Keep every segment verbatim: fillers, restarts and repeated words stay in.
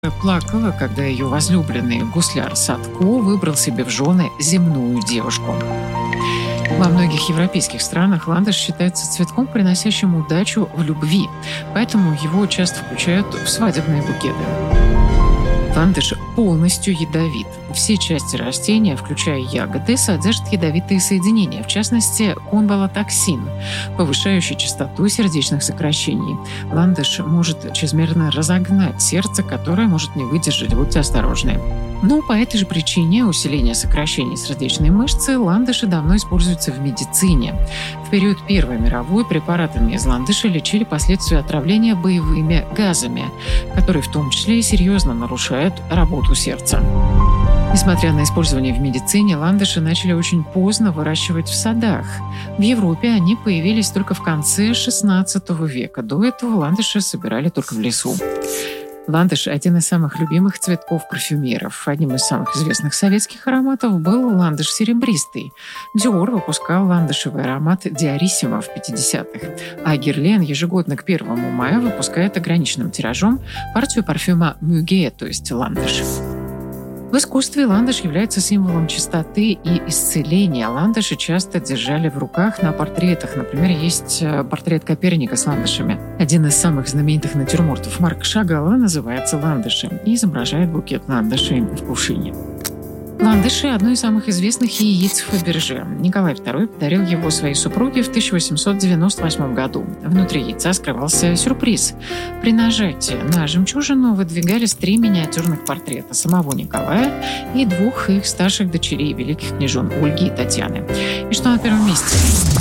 плакала, когда ее возлюбленный гусляр Садко выбрал себе в жены земную девушку. Во многих европейских странах ландыш считается цветком, приносящим удачу в любви, поэтому его часто включают в свадебные букеты. Ландыш полностью ядовит. Все части растения, включая ягоды, содержат ядовитые соединения, в частности, конвалотоксин, повышающий частоту сердечных сокращений. Ландыш может чрезмерно разогнать сердце, которое может не выдержать. Будьте осторожны. Но по этой же причине усиления сокращений сердечной мышцы ландыши давно используются в медицине. В период Первой мировой препаратами из ландыша лечили последствия отравления боевыми газами, которые в том числе и серьезно нарушают работу сердца. Несмотря на использование в медицине, ландыши начали очень поздно выращивать в садах. В Европе они появились только в конце шестнадцатого века. До этого ландыши собирали только в лесу. Ландыш – один из самых любимых цветков парфюмеров. Одним из самых известных советских ароматов был ландыш серебристый. Диор выпускал ландышевый аромат Диориссимо в пятидесятых, а Герлен ежегодно к первому мая выпускает ограниченным тиражом партию парфюма Мюге, то есть ландыш. В искусстве ландыш является символом чистоты и исцеления. Ландыши часто держали в руках на портретах. Например, есть портрет Коперника с ландышами. Один из самых знаменитых натюрмортов Марка Шагала называется «Ландыши» и изображает букет ландышей в кувшине. Ландыши – одно из самых известных яиц Фаберже. Николай второй подарил его своей супруге в тысяча восемьсот девяносто восьмом году. Внутри яйца скрывался сюрприз. При нажатии на жемчужину выдвигались три миниатюрных портрета самого Николая и двух их старших дочерей, великих княжон Ольги и Татьяны. И что на первом месте?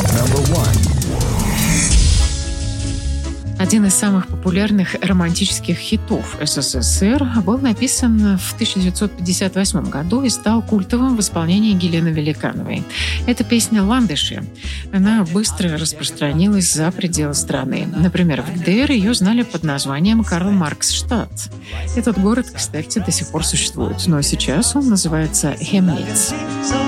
Один из самых популярных романтических хитов СССР был написан в тысяча девятьсот пятьдесят восьмом году и стал культовым в исполнении Елены Великановой. Это песня «Ландыши». Она быстро распространилась за пределы страны. Например, в ГДР ее знали под названием Карл-Маркс-штадт. Этот город, кстати, до сих пор существует, но сейчас он называется Хемниц.